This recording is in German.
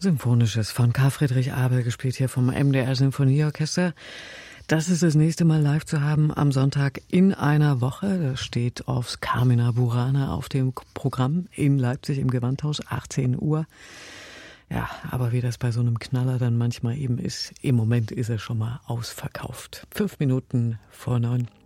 Symphonisches von Karl Friedrich Abel, gespielt hier vom MDR Sinfonieorchester. Das ist das nächste Mal live zu haben am Sonntag in einer Woche. Das steht aufs Carmina Burana auf dem Programm in Leipzig im Gewandhaus, 18 Uhr. Ja, aber wie das bei so einem Knaller dann manchmal eben ist, im Moment ist er schon mal ausverkauft. 5 Minuten vor 9.